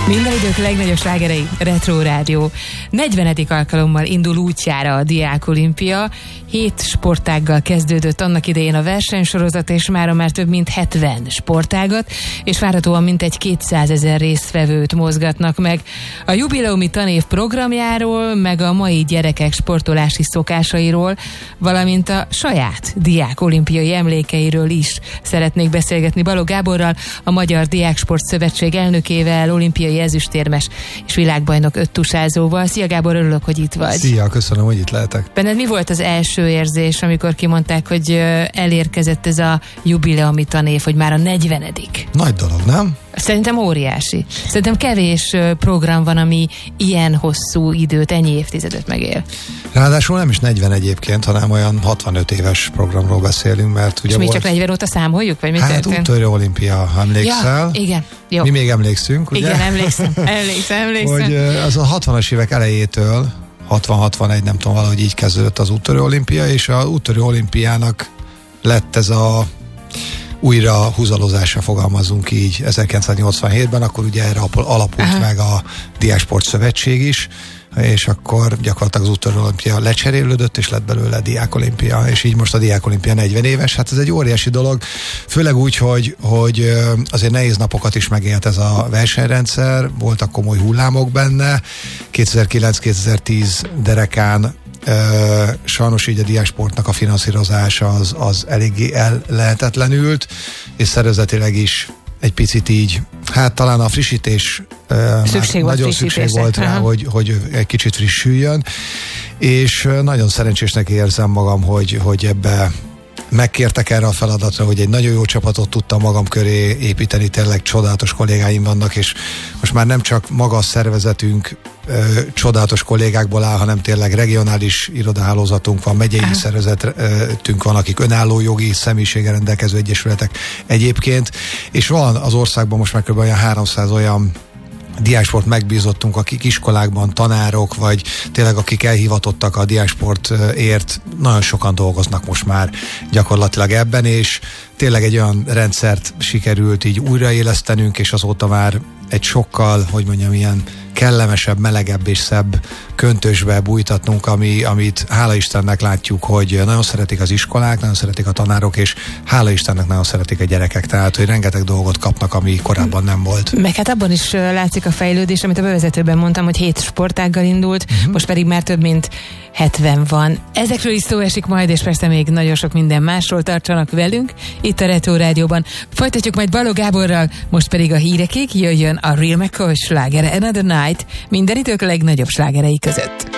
Minden idők legnagyobb slágerei, Retro Rádió. 40. alkalommal indul útjára a Diák Olimpia. 7 sportággal kezdődött annak idején a versenysorozat, és mára már több mint 70 sportágat, és várhatóan mintegy 200 000 résztvevőt mozgatnak meg. A jubileumi tanév programjáról, meg a mai gyerekek sportolási szokásairól, valamint a saját Diák Olimpiai emlékeiről is szeretnék beszélgetni Balogh Gáborral, a Magyar Diáksport Szövetség elnökével, olimpiai ezüstérmes és világbajnok öttusázóval. Szia Gábor, örülök, hogy itt vagy. Szia, köszönöm, hogy itt lehetek. Benned mi volt az első érzés, amikor kimondták, hogy elérkezett ez a jubileumi tanév, hogy már a 40. Nagy dolog, nem? Szerintem óriási. Szerintem kevés program van, ami ilyen hosszú időt, ennyi évtizedet megél. Ráadásul nem is 40 egyébként, hanem olyan 65 éves programról beszélünk, mert ugye és mi volt... csak 40 óta számoljuk, vagy mi történt? Hát úttörő olimpia, emlékszel? Ja, igen. Jó. Mi még emlékszünk, ugye? Igen, emlékszem. Hogy az a 60-as évek elejétől 60-61, nem tudom, valahogy így kezdődött az úttörő olimpia, és az úttörő olimpiának lett ez a újra húzalozásra, fogalmazunk így 1987-ben, akkor ugye erre alapult meg a Diáksport Szövetség is, és akkor gyakorlatilag az úttörő olimpia lecserélődött, és lett belőle Diák Olimpia, és így most a Diák Olimpia 40 éves. Hát ez egy óriási dolog, főleg úgy, hogy azért nehéz napokat is megélt ez a versenyrendszer, voltak komoly hullámok benne, 2009-2010 derekán sajnos így a diáksportnak a finanszírozása az eléggé ellehetetlenült, és szervezetileg is egy picit így, hát talán a frissítés nagyon szükség volt rá, hogy egy kicsit frissüljön, és nagyon szerencsésnek érzem magam, hogy ebbe megkértek erre a feladatra, hogy egy nagyon jó csapatot tudtam magam köré építeni, tényleg csodálatos kollégáim vannak, és most már nem csak maga a szervezetünk csodálatos kollégákból áll, hanem tényleg regionális irodahálózatunk van, megyei szervezetünk van, akik önálló jogi személyiséggel rendelkező egyesületek egyébként, és van az országban most már kb. 300 olyan diáksport megbízottunk, akik iskolákban tanárok, vagy tényleg akik elhivatottak a diáksportért, nagyon sokan dolgoznak most már gyakorlatilag ebben, és tényleg egy olyan rendszert sikerült így újraélesztenünk, és azóta már egy sokkal, hogy mondjam, ilyen kellemesebb, melegebb és szebb köntösbe bújtatnunk, amit hála Istennek látjuk, hogy nagyon szeretik az iskolák, nagyon szeretik a tanárok, és hála Istennek nagyon szeretik a gyerekek, tehát hogy rengeteg dolgot kapnak, ami korábban nem volt. Meg hát abban is látszik a fejlődés, amit a bevezetőben mondtam, hogy 7 sportággal indult, most pedig már több mint 70 van. Ezekről is szó esik majd, és persze még nagyon sok minden másról, tartsanak velünk itt a Retro Rádióban. Folytatjuk majd Balogh Gáborral, most pedig a hírekig jöjjön a Real McCoy slágere Another Night, minden idők legnagyobb slágerei között.